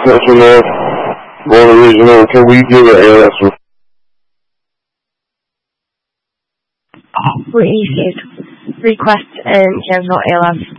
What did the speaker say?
Central North, Florida Regional. Can we give an ALS? We received request in cancel ALS